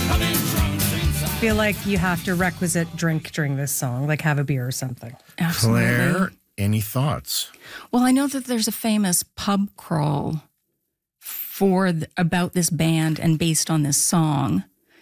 I feel like you have to requisite drink during this song, like have a beer or something. Absolutely. Claire, any thoughts? Well, I know that there's a famous pub crawl about this band and based on this song.